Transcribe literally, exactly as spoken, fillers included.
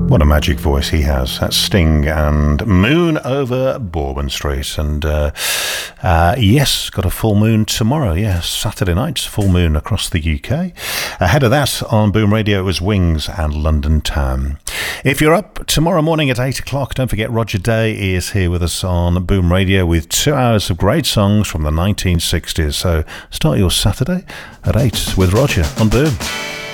What a magic voice he has. That's Sting and Moon Over Bourbon Street. And uh, uh, yes, got a full moon tomorrow. Yes, Saturday night, full moon across the U K. Ahead of that on Boom Radio, it was Wings and London Town. If you're up tomorrow morning at eight o'clock, don't forget Roger Day is here with us on Boom Radio with two hours of great songs from the nineteen sixties. So start your Saturday at eight with Roger on Boom.